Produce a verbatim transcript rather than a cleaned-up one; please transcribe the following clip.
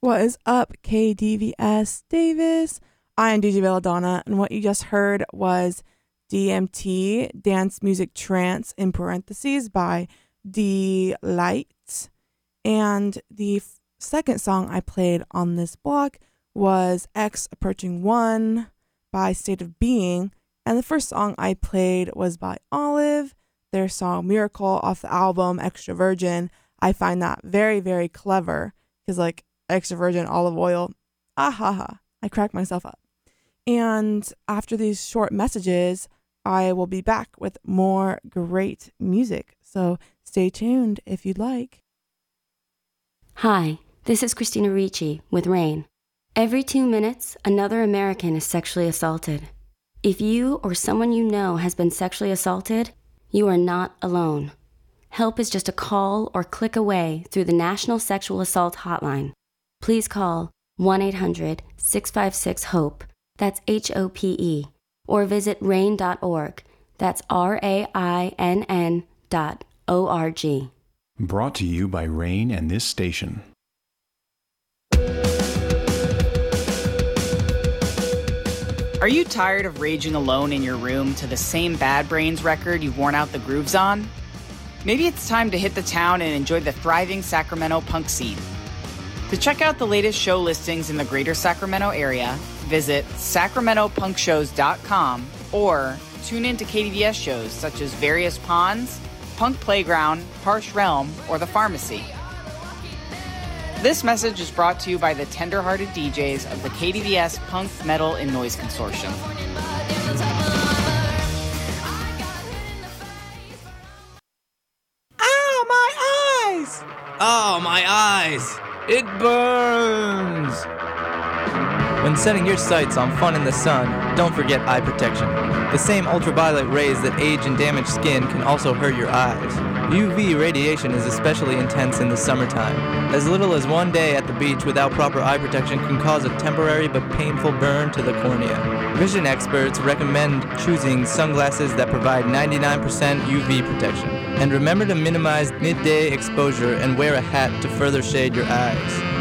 What is up, K D V S Davis? I am D J Belladonna, and what you just heard was D M T, Dance Music Trance, in parentheses, by D-Light. And the f- second song I played on this block was X Approaching One by State of Being. And the first song I played was by Olive, their song Miracle off the album Extra Virgin. I find that very, very clever because, like, extra virgin olive oil, ah ha ha, I crack myself up. And after these short messages, I will be back with more great music. So stay tuned if you'd like. Hi, this is Christina Ricci with RAIN. Every two minutes, another American is sexually assaulted. If you or someone you know has been sexually assaulted, you are not alone. Help is just a call or click away through the National Sexual Assault Hotline. Please call one eight hundred six five six HOPE, that's H O P E, or visit rain dot org, that's R A I N N dot O R G. Brought to you by RAIN and this station. Are you tired of raging alone in your room to the same Bad Brains record you've worn out the grooves on? Maybe it's time to hit the town and enjoy the thriving Sacramento punk scene. To check out the latest show listings in the greater Sacramento area, visit sacramento punk shows dot com or tune in to K D V S shows such as Various Ponds, Punk Playground, Harsh Realm, or The Pharmacy. This message is brought to you by the tender-hearted D Js of the K D V S Punk, Metal, and Noise Consortium. Ow, my eyes! Oh, my eyes! It burns! When setting your sights on fun in the sun, don't forget eye protection. The same ultraviolet rays that age and damage skin can also hurt your eyes. U V radiation is especially intense in the summertime. As little as one day at the beach without proper eye protection can cause a temporary but painful burn to the cornea. Vision experts recommend choosing sunglasses that provide ninety-nine percent U V protection. And remember to minimize midday exposure and wear a hat to further shade your eyes.